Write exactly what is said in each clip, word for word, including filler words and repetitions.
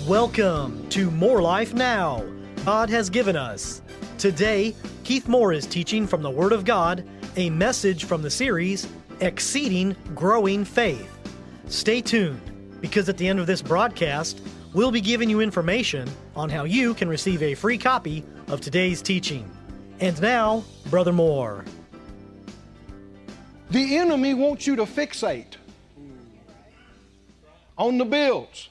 Welcome to More Life Now, God has given us. Today, Keith Moore is teaching from the Word of God, a message from the series, Exceeding Growing Faith. Stay tuned, because at the end of this broadcast, we'll be giving you information on how you can receive a free copy of today's teaching. And now, Brother Moore. The enemy wants you to fixate on the bills,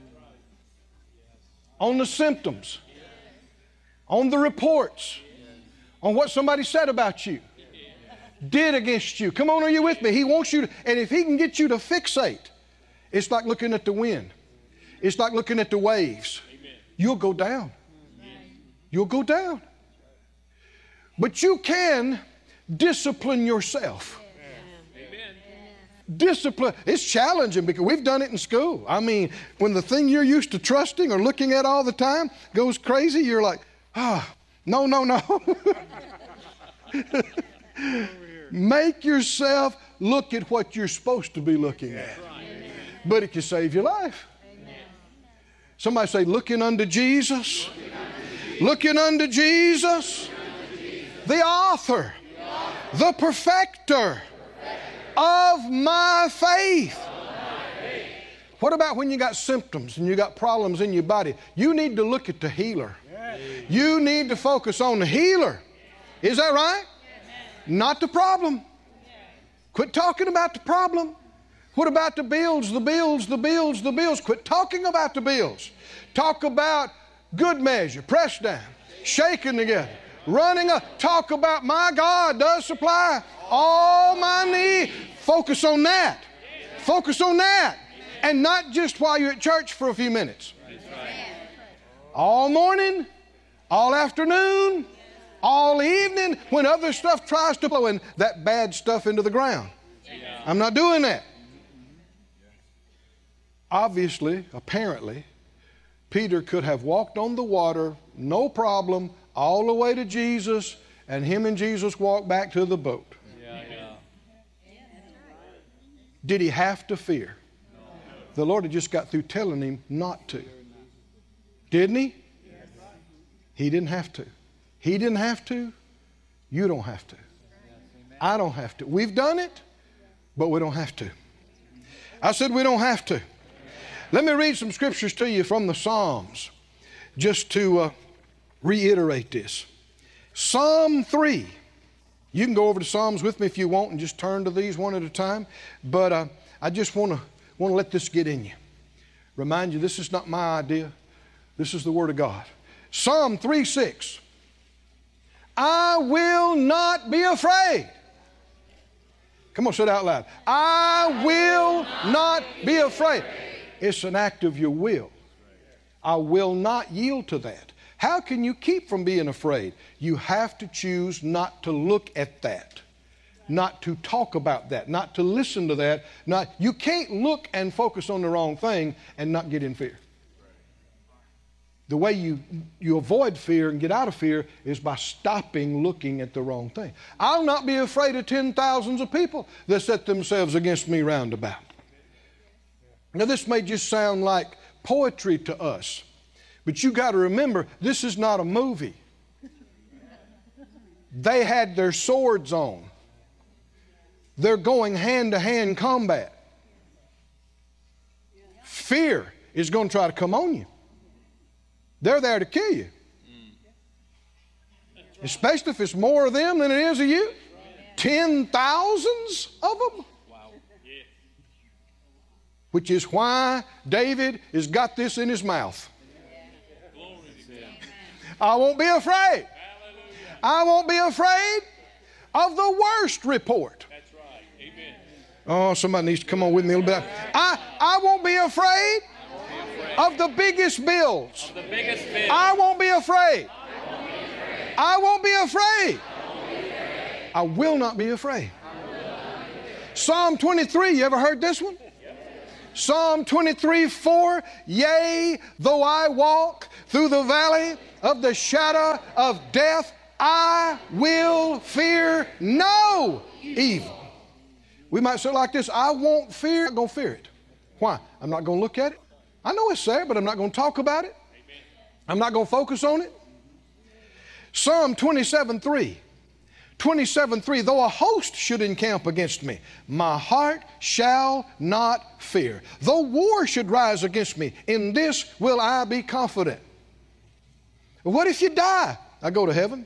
on the symptoms, on the reports, on what somebody said about you, did against you. Come on, are you with me? He wants you to, and if he can get you to fixate, it's like looking at the wind. It's like looking at the waves. You'll go down. You'll go down. But you can discipline yourself. Discipline, it's challenging because we've done it in school. I mean, when the thing you're used to trusting or looking at all the time goes crazy, you're like, ah, oh, no, no, no. Make yourself look at what you're supposed to be looking at. But it can save your life. Somebody say, looking unto Jesus. Looking unto Jesus. The author. The perfecter of my faith. What about when you got symptoms and you got problems in your body? You need to look at the healer. You need to focus on the healer. Is that right? Not the problem. Quit talking about the problem. What about the bills, the bills, the bills, the bills? Quit talking about the bills. Talk about good measure, pressed down, shaken together, running up. Talk about my God does supply all my need. Focus on that. Focus on that. And not just while you're at church for a few minutes. All morning, all afternoon, all evening, when other stuff tries to blow in that bad stuff into the ground. I'm not doing that. Obviously, apparently, Peter could have walked on the water, no problem, all the way to Jesus, and him and Jesus walked back to the boat. Yeah, yeah. Did he have to fear? The Lord had just got through telling him not to. Didn't he? He didn't have to. He didn't have to. You don't have to. I don't have to. We've done it, but we don't have to. I said we don't have to. Let me read some scriptures to you from the Psalms just to uh, reiterate this. Psalm three. You can go over to Psalms with me if you want and just turn to these one at a time. But uh, I just want to want to let this get in you. Remind you, this is not my idea. This is the Word of God. Psalm three six. I will not be afraid. Come on, say it out loud. I will not be afraid. It's an act of your will. I will not yield to that. How can you keep from being afraid? You have to choose not to look at that, not to talk about that, not to listen to that. Not, you can't look and focus on the wrong thing and not get in fear. The way you, you avoid fear and get out of fear is by stopping looking at the wrong thing. I'll not be afraid of ten thousands of people that set themselves against me round about. Now this may just sound like poetry to us, but you got to remember, this is not a movie. They had their swords on. They're going hand-to-hand combat. Fear is going to try to come on you. They're there to kill you. Especially if it's more of them than it is of you. Ten thousands of them. Which is why David has got this in his mouth. I won't be afraid. I won't be afraid of the worst report. That's right. Amen. Oh, somebody needs to come on with me a little bit. I, I won't be afraid of the biggest bills. The biggest bill. I won't be afraid. I won't be afraid. I will not be afraid. Psalm twenty-three, you ever heard this one? Psalm twenty-three, four, yea, though I walk through the valley of the shadow of death, I will fear no evil. We might say it like this, I won't fear, I'm not going to fear it. Why? I'm not going to look at it. I know it's there, but I'm not going to talk about it. Amen. I'm not going to focus on it. Psalm twenty-seven three. twenty-seven three, though a host should encamp against me, my heart shall not fear. Though war should rise against me, in this will I be confident. What if you die? I go to heaven.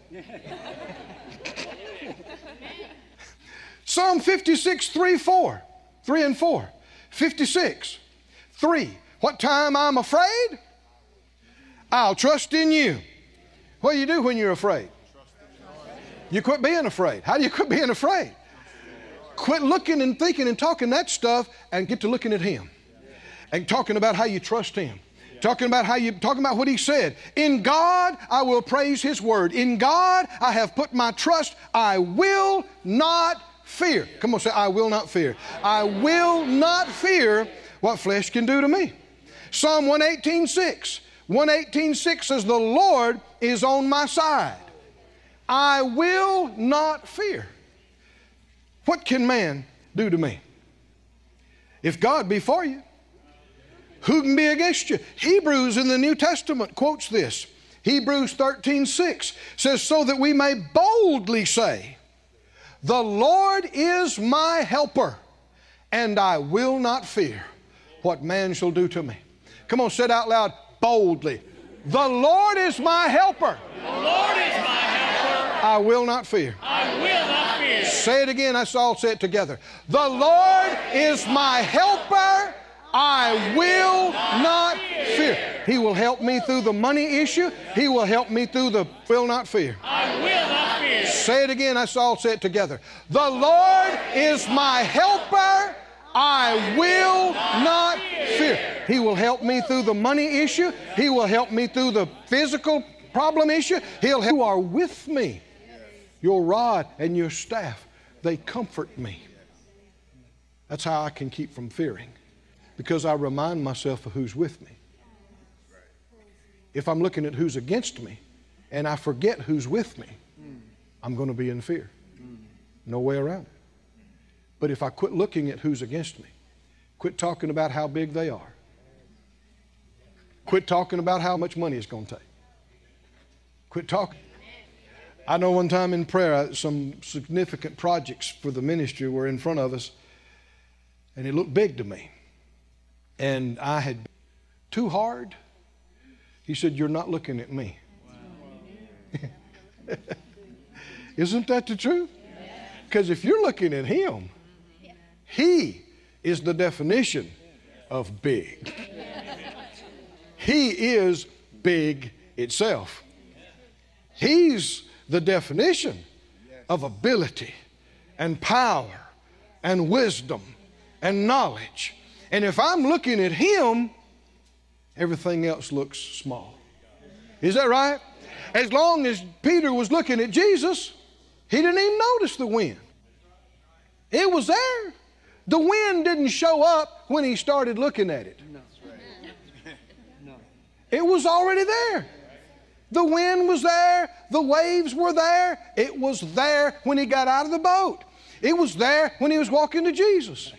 Psalm fifty-six, three, four, three and four. fifty-six, three. What time I'm afraid, I'll trust in you. What do you do when you're afraid? You quit being afraid. How do you quit being afraid? Quit looking and thinking and talking that stuff and get to looking at Him. And talking about how you trust Him. Talking about how you, talking about what He said. In God I will praise His word. In God I have put my trust. I will not fear. Come on, say, I will not fear. I will not fear what flesh can do to me. Psalm one eighteen six. one eighteen six says, the Lord is on my side. I will not fear. What can man do to me? If God be for you, who can be against you? Hebrews in the New Testament quotes this. Hebrews thirteen six says, so that we may boldly say, the Lord is my helper, and I will not fear what man shall do to me. Come on, say it out loud, boldly. The Lord is my helper. The Lord is my helper. I will not fear. I will not fear. Say it again. Let's all say it together. The Lord is my helper. I will not fear. He will help me through the money issue. He will help me through the will not fear. I will not fear. Say it again. Let's all say it together. The Lord is my helper. I will not fear. He will help me through the money issue. He will help me through the physical problem issue. He'll help. You are with me. Your rod and your staff, they comfort me. That's how I can keep from fearing, because I remind myself of who's with me. If I'm looking at who's against me and I forget who's with me, I'm going to be in fear. No way around it. But if I quit looking at who's against me, quit talking about how big they are, quit talking about how much money it's going to take, quit talking. I know one time in prayer, some significant projects for the ministry were in front of us, and it looked big to me. And I had been too hard. He said, you're not looking at me. Wow. Isn't that the truth? Because if you're looking at Him, He is the definition of big. He is big itself. He's the definition of ability and power and wisdom and knowledge. And if I'm looking at Him, everything else looks small. Is that right? As long as Peter was looking at Jesus, he didn't even notice the wind. It was there. The wind didn't show up when he started looking at it. It was already there. The wind was there. The waves were there. It was there when he got out of the boat. It was there when he was walking to Jesus.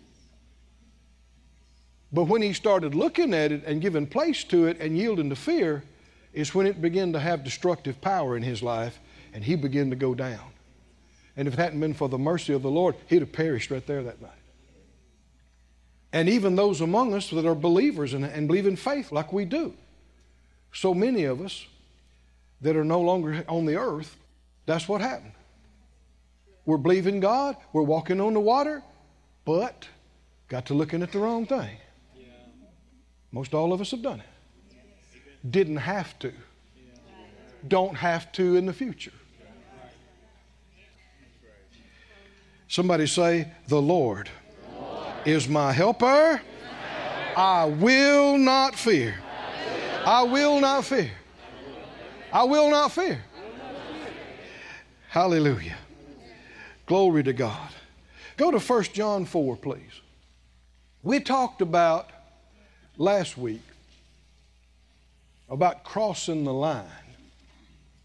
But when he started looking at it and giving place to it and yielding to fear, is when it began to have destructive power in his life, and he began to go down. And if it hadn't been for the mercy of the Lord, he'd have perished right there that night. And even those among us that are believers and, and believe in faith like we do, so many of us that are no longer on the earth, that's what happened. We're believing God, we're walking on the water, but got to looking at the wrong thing. Most all of us have done it. Didn't have to. Don't have to in the future. Somebody say, the Lord is my helper. I will not fear. I will not fear. I will not fear. Hallelujah. Glory to God. Go to First John four, please. We talked about last week about crossing the line.